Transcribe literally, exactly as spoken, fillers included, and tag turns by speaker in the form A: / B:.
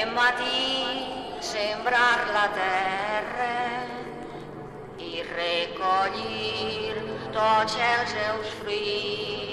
A: matí sembrar la terra i recollir tots els seus fruits.